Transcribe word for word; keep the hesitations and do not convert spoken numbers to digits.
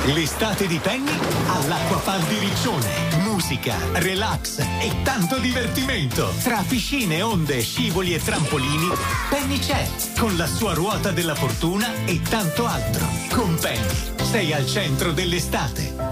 L'estate di Penny all'Acquapark di Riccione. Musica, relax e tanto divertimento. Tra piscine, onde, scivoli e trampolini, Penny c'è, con la sua ruota della fortuna e tanto altro. Con Penny sei al centro dell'estate.